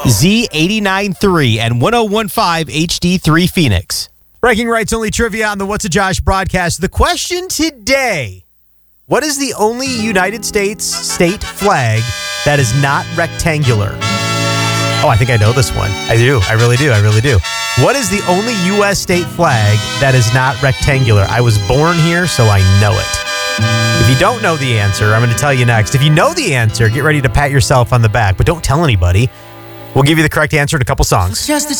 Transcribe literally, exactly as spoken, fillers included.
Z eighty-nine point three and one oh one point five H D three Phoenix. Breaking Rights Only trivia on the What's a Josh broadcast. The question today, what is the only United States state flag that is not rectangular? Oh, I think I know this one. I do. I really do. I really do. What is the only U S state flag that is not rectangular? I was born here, so I know it. If you don't know the answer, I'm going to tell you next. If you know the answer, get ready to pat yourself on the back, but don't tell anybody. We'll give you the correct answer in a couple songs. Just